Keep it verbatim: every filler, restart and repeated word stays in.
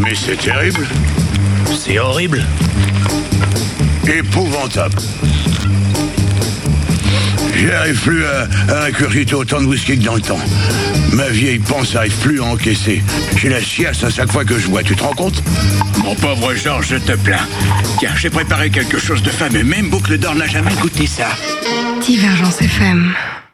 Mais c'est terrible. C'est horrible. Épouvantable. J'y arrive plus à, à incurgiter autant de whisky que dans le temps. Ma vieille panse n'arrive plus à encaisser. J'ai la chiasse à chaque fois que je bois, tu te rends compte? Mon pauvre Georges, je te plains. Tiens, j'ai préparé quelque chose de fameux. Même Boucle d'Or n'a jamais goûté ça. Divergence F M.